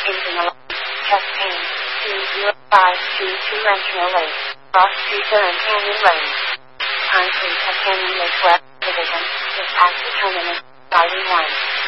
changing a line. Chest pain. 20522 Rancho Lake. Cross Street and Canyon Lane. Time 3 at Canyon Lake West Division. Dispatch to terminus. Volume 1.